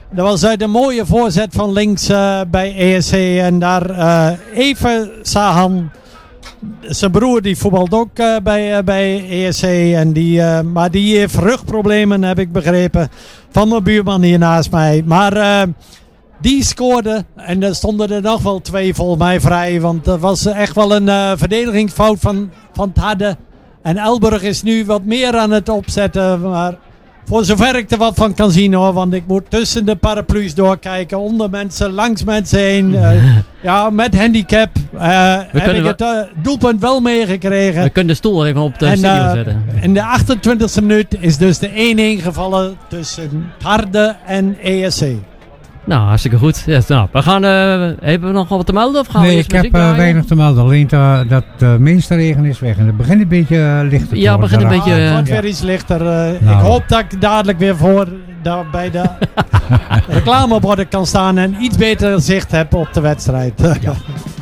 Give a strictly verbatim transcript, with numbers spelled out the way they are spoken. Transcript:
Dat was uit een mooie voorzet van links uh, bij E S C. En daar uh, even Sahan, zijn broer, die voetbalt ook uh, bij, uh, bij E S C. En die, uh, maar die heeft rugproblemen, heb ik begrepen, van mijn buurman hier naast mij. Maar uh, die scoorde en er stonden er nog wel twee volgens mij vrij. Want dat was echt wel een uh, verdedigingsfout van, van het Harde. En Elburg is nu wat meer aan het opzetten. Maar voor zover ik er wat van kan zien hoor. Want ik moet tussen de paraplu's doorkijken. Onder mensen, langs mensen heen. Uh, ja, met handicap uh, heb ik het uh, doelpunt wel meegekregen. We kunnen de stoel even op de en, studio uh, zetten. In de achtentwintigste minuut is dus de één-één gevallen tussen Harde en E S C. Nou, hartstikke goed. Yes, nou, we gaan, uh, hebben we nog wat te melden? Of gaan nee, we eerst ik heb muziek uh, weinig te melden. Alleen te, dat de meeste regen is weg. En het begint een beetje uh, lichter te Ja, het begint een worden. beetje... Ah, het wordt uh, weer iets lichter. Uh, nou. Ik hoop dat ik dadelijk weer voor daar bij de reclameborden kan staan en iets beter zicht heb op de wedstrijd. Ja.